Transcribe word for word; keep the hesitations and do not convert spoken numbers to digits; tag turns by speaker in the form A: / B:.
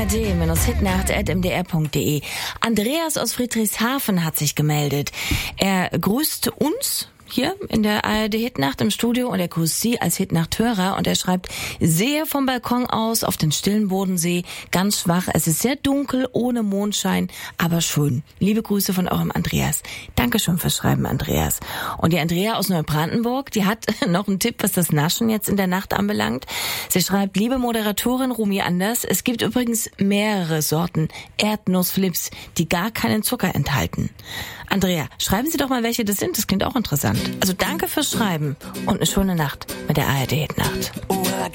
A: A R D Hitnacht at m d r punkt d e. Andreas aus Friedrichshafen hat sich gemeldet. Er grüßt uns hier in der A R D Hitnacht im Studio und er grüßt Sie als Hitnacht-Hörer und er schreibt, sehe vom Balkon aus auf den stillen Bodensee, ganz schwach, es ist sehr dunkel, ohne Mondschein, aber schön. Liebe Grüße von eurem Andreas. Dankeschön fürs Schreiben, Andreas. Und die Andrea aus Neubrandenburg, die hat noch einen Tipp, was das Naschen jetzt in der Nacht anbelangt. Sie schreibt, liebe Moderatorin Rumi Anders, es gibt übrigens mehrere Sorten Erdnussflips, die gar keinen Zucker enthalten. Andrea, schreiben Sie doch mal, welche das sind, das klingt auch interessant. Also danke fürs Schreiben und eine schöne Nacht mit der A R D Hitnacht.